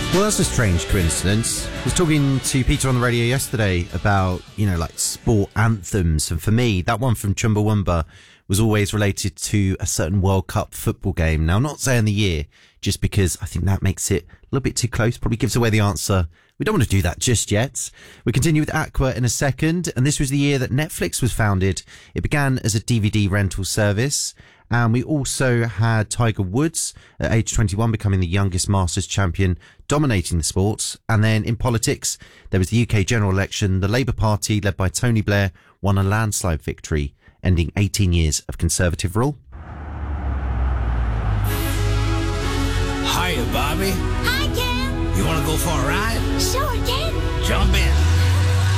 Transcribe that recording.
Well, that's a strange coincidence. I was talking to Peter on the radio yesterday about, like sport anthems. And for me, that one from Chumbawamba was always related to a certain World Cup football game. Now, I'm not saying the year, just because I think that makes it a little bit too close. Probably gives away the answer. We don't want to do that just yet. We continue with Aqua in a second. And this was the year that Netflix was founded. It began as a DVD rental service. And we also had Tiger Woods at age 21 becoming the youngest Masters champion, dominating the sport. And then in politics, there was the UK general election. The Labour Party, led by Tony Blair, won a landslide victory, ending 18 years of Conservative rule. Hiya, Bobby. Hi, Ken. You want to go for a ride? Sure, Ken. Jump in.